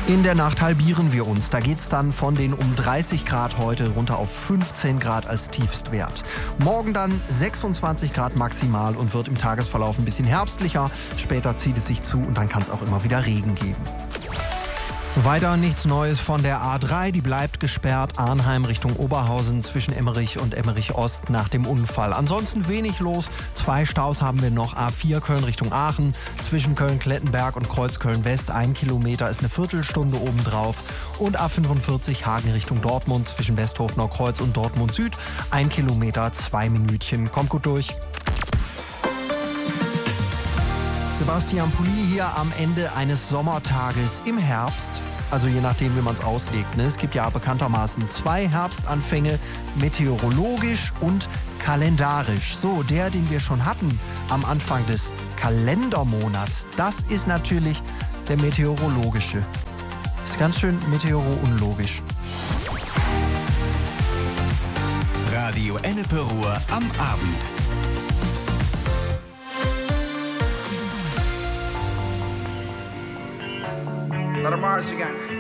In der Nacht halbieren wir uns. Da geht's dann von den um 30 Grad heute runter auf 15 Grad als Tiefstwert. Morgen dann 26 Grad maximal und wird im Tagesverlauf ein bisschen herbstlicher. Später zieht es sich zu und dann kann es auch immer wieder Regen geben. Weiter nichts Neues von der A3, die bleibt gesperrt. Arnheim Richtung Oberhausen zwischen Emmerich und Emmerich Ost nach dem Unfall. Ansonsten wenig los. 2 Staus haben wir noch. A4 Köln Richtung Aachen. Zwischen Köln-Klettenberg und Kreuzköln West 1 Kilometer ist eine Viertelstunde obendrauf. Und A45 Hagen Richtung Dortmund zwischen Westhofener Kreuz und Dortmund Süd 1 Kilometer 2 Minütchen. Kommt gut durch. Sebastian Pulli hier am Ende eines Sommertages im Herbst. Also je nachdem, wie man es auslegt. Ne? Es gibt ja bekanntermaßen 2 Herbstanfänge, meteorologisch und kalendarisch. So, der, den wir schon hatten am Anfang des Kalendermonats, das ist natürlich der meteorologische. Ist ganz schön meteoro-unlogisch. Radio Ennepe Ruhr am Abend. Let 'em Mars again.